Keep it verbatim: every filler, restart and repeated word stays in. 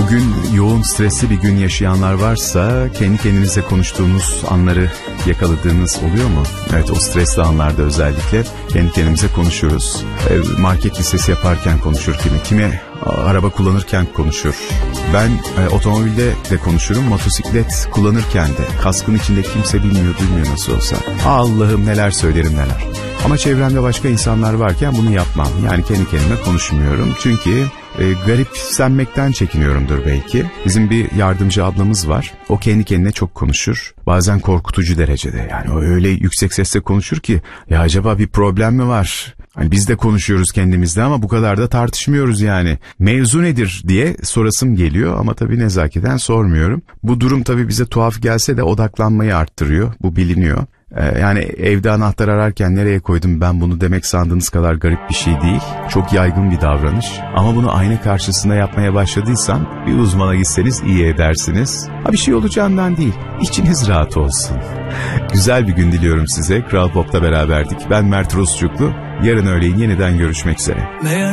Bugün yoğun stresli bir gün yaşayanlar varsa kendi kendinize konuştuğunuz anları yakaladığınız oluyor mu? Evet, o stresli anlarda özellikle kendi kendimize konuşuyoruz. Market listesi yaparken konuşur kimi, kimi araba kullanırken konuşur. Ben e, otomobilde de konuşurum, motosiklet kullanırken de. Kaskın içinde kimse bilmiyor, duymuyor nasıl olsa. Allah'ım neler söylerim neler. Ama çevremde başka insanlar varken bunu yapmam. Yani kendi kendime konuşmuyorum. Çünkü e, garipsenmekten çekiniyorumdur belki. Bizim bir yardımcı ablamız var. O kendi kendine çok konuşur. Bazen korkutucu derecede. Yani o öyle yüksek sesle konuşur ki ya acaba bir problem mi var? Hani biz de konuşuyoruz kendimizde ama bu kadar da tartışmıyoruz yani. Mevzu nedir diye sorasım geliyor ama tabii nezaketen sormuyorum. Bu durum tabii bize tuhaf gelse de odaklanmayı arttırıyor. Bu biliniyor. Ee, yani evde anahtar ararken nereye koydum ben bunu demek sandığınız kadar garip bir şey değil. Çok yaygın bir davranış. Ama bunu ayna karşısında yapmaya başladıysam bir uzmana gitseniz iyi edersiniz. Ha bir şey olacağından değil. İçiniz rahat olsun. Güzel bir gün diliyorum size. Kral Pop'ta beraberdik. Ben Mert Rusçuklu. Yarın öğleyin yeniden görüşmek üzere.